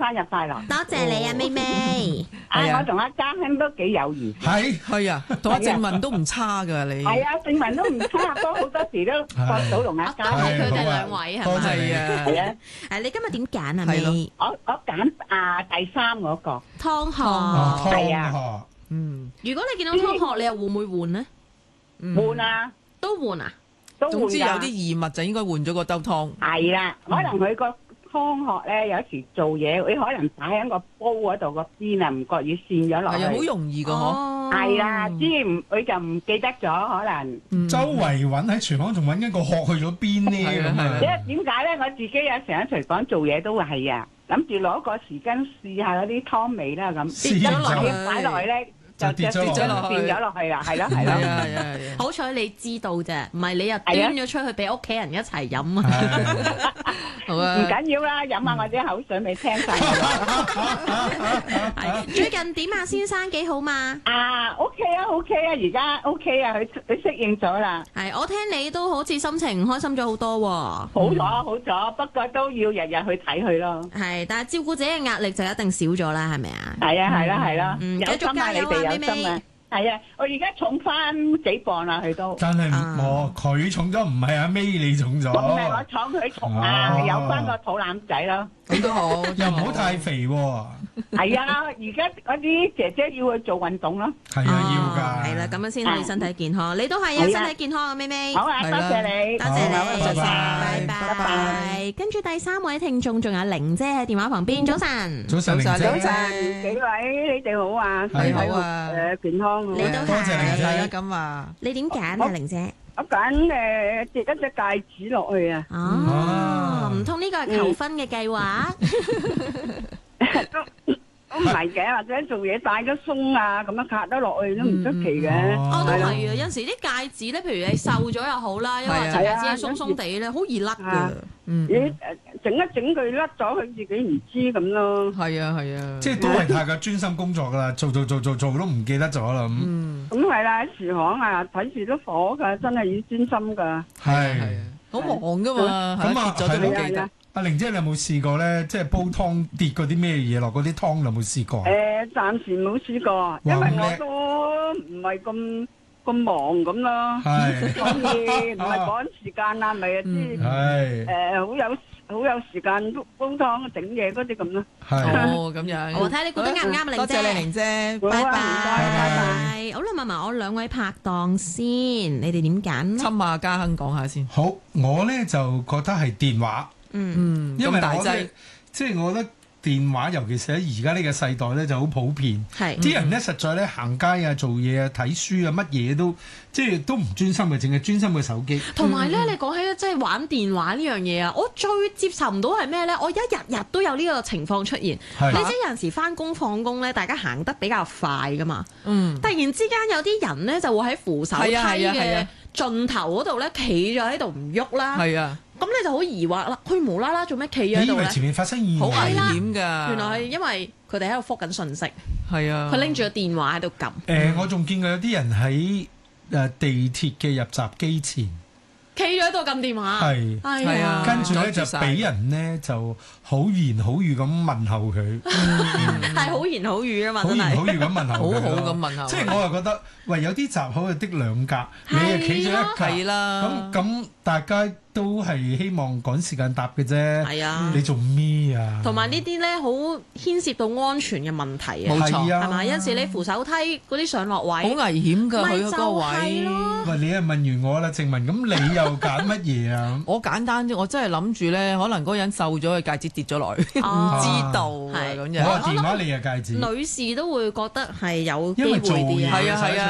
生日快樂！ 多謝你啊，咪咪。 我同阿嘉欣都幾有緣。 係啊，同阿靜文都唔差㗎你。 係啊，靜文都唔差，不過好多時都搏到同阿嘉欣。 都係佢哋兩位係咪？ 多謝你啊！ 係啊， 你今日點揀啊？咪我揀第三嗰個湯殼。 係啊。 如果你見到湯殼，你又會唔會換呢？ 換啊， 都換啊。 總之有啲異物就應該換咗個兜湯。 係啦，可能佢個湯殼咧有時做嘢，佢可能擺喺個煲嗰度個邊啊，唔覺意跣咗落去。 係啊，好容易噶嗬。 係啦，佢就唔記得咗，可能。 周圍揾喺廚房，仲揾緊個殼去咗邊呢？咁啊。 點解咧？我自己有成日喺廚房做嘢都係啊，諗住攞個匙羹試下嗰啲湯味啦，咁跌咗落去擺落去咧。就跌咗落去啦，係咯。 好彩你知道啫，唔係你又端咗出去俾屋企人一齊飲啊！好啊， 唔緊要啦，飲下我啲口水未聽晒。 最近點啊，先生幾好嘛 ？OK 啊，而家 OK 啊，佢適應咗啦。 係，我聽你都好似心情開心咗好多喎。 好咗，不過都要日日去睇佢咯。 係，但係照顧者嘅壓力就一定少咗啦，係咪啊？ 係啦。 繼續加油啊！ 有心啊，係啊！我而家重翻幾磅啦，佢都。 但係佢重咗，唔係阿 May 你重咗。 唔係我重，佢重啊！有翻個肚腩仔咯。 咁都好， 又唔好太肥喎。 係啊！而家嗰啲姐姐要去做運動咯。 係啊，要㗎。 係啦，咁樣先可以身體健康。你都係啊，身體健康啊，咪咪。 好啊，多謝你， 多謝你， 拜拜。跟住第三位聽眾仲有玲姐喺電話旁邊，早晨。 早晨，玲姐。 早晨，幾位你哋好啊？ 你好啊， 健康。 你都多謝玲姐。 大家咁話。 你點揀啊，玲姐？ 我揀跌一隻戒指落去啊！ 唔通呢個係求婚嘅計劃？ 都唔係嘅，或者做嘢戴得鬆啊，咁樣卡得落去都唔出奇嘅。 都係啊！有陣時啲戒指咧，譬如你瘦咗又好啦，因為戒指鬆鬆地咧，好易甩㗎。 你整一整佢甩咗，佢自己唔知咁咯。 係啊， 即係都係太過專心工作㗎啦，做都唔記得咗啦咁。 咁係啦，喺廚房啊，睇住都火㗎，真係要專心㗎。 係。 好忙㗎嘛，咁啊，跌咗都唔記得。 阿玲姐，你有冇試過咧？即係煲湯跌嗰啲咩嘢落嗰啲湯，有冇試過？ 暫時冇試過，因為我都唔係咁忙咁咯，所以唔係趕時間啊，咪好有時間煲湯整嘢嗰啲咁咯。 咁樣。 我睇你估得啱唔啱啊，玲姐。 多謝你，玲姐。 拜拜。好啦，問埋我兩位拍檔先，你哋點揀？ 侵下嘉亨講下先。 好，我咧就覺得係電話。因為即係我覺得電話，尤其是喺而家呢個世代咧，就好普遍。啲人咧實在咧行街啊、做嘢啊、睇書啊，乜嘢都即係都唔專心嘅，淨係專心個手機。 同埋咧，你講起即係玩電話呢樣嘢啊，我最接受唔到係咩咧？我而家日日都有呢個情況出現。你知有陣時翻工放工咧，大家行得比較快噶嘛。突然之間有啲人咧就會喺扶手梯嘅盡頭嗰度咧企咗喺度唔喐啦。咁你就好疑惑啦，佢無啦啦做咩企喺度咧？ 以為前面發生意外， 好危險㗎。 原來係因為佢哋喺度覆緊信息。 佢拎住個電話喺度撳。 我仲見過有啲人喺地鐵嘅入閘機前企咗喺度撳電話。 係啊，跟住咧就俾人咧就好言好語咁問候佢。 係好言好語啊嘛， 好言好語咁問候佢， 好咁問候。 即係我係覺得，喂，有啲閘口係的兩格，你係企咗一格，咁大家都係希望趕時間搭嘅啫。 係啊， 你做咩啊？ 同埋呢啲咧好牽涉到安全嘅問題啊。 冇錯， 係嘛？有時你扶手梯嗰啲上落位， 好危險㗎，佢嗰個位。 喂，你係問完我啦，靜文，咁你又揀乜嘢啊？ 我簡單啲，我真係諗住咧，可能嗰人瘦咗，佢戒指跌咗落去，唔知道啊咁樣。 我話電話，你係戒指。 女士都會覺得係有機會因為做啲。 係啊。